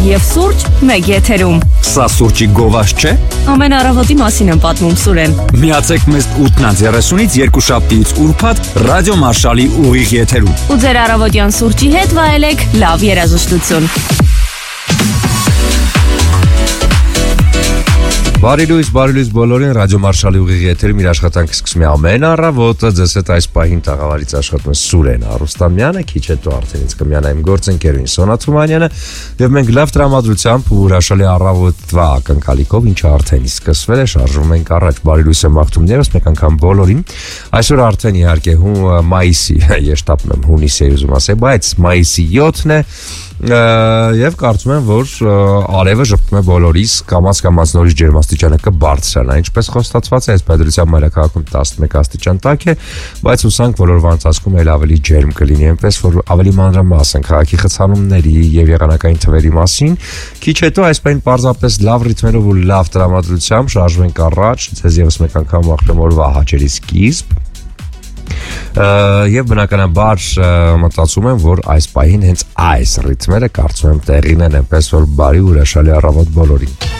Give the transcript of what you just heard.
Եվ սուրճ մեկ եթերում։ Սա սուրճի գովաշ չէ։ Ամեն առավոտի մասին եմ պատմում Սուրեն։ Միացեք մեզ 8:30-ից 2 ուրբաթ ռադիո Մարշալի ուղիղ եթերում։ Ու ձեր առավոտյան սուրճի հետ վայելեք լավ երաժշտություն։ Բարի լույս բոլորին, ռադիո Մարշալի ուղիղ եթերում իր աշխատանքը սկսում է ամեն առավոտը, ձեզ հետ այս պահին տաղավարից աշխատում է Սուրեն Արուստամյանը, քիչ հետո արդեն ինձ կմիանա իմ գործընկերուհին Սոնա Թումանյանը, եւ մենք լավ տրամադրությամբ ու հրաշալի առավոտվա ակնկալիքով, ինչը արդեն սկսվել է, շարժվում ենք առաջ։ Բարի լույս եմ մաղթում ներս մեկ անգամ բոլորին։ Այսօր արդեն իհարկե մայիսի, ես տապում եմ հունիսի ուզում ասել, բայց մայիսի 7-ն է Եվ կարծում եմ, որ արևը ժպտում է բոլորիս, կամաց նորից ջերմաստիճանը կբարձրանա, ինչպես խոստացված է, այս բادرությամբ մայրաքաղաքում 11 աստիճան տաք է, բայց հուսանք, որ օրվա ընթացքում էլ ավելի ջերմ կլինի, այնպես որ ավելի մանրամասն քաղաքի խցանումների եւ եղանակային թվերի մասին, քիչ հետո այս պայն պարզապես լավ ռիթմերով ու լավ տրամադրությամբ շարժվենք առաջ, ձեզ եւս մեկ անգամ մաղթում օրվա հաճելի սկիզբ Եվ բնականաբար մտածում եմ, որ այս պահին հենց այս ռիթմերը կարծում եմ տեղին են, այնպես որ բարի ու հրաշալի առավոտ բոլորին։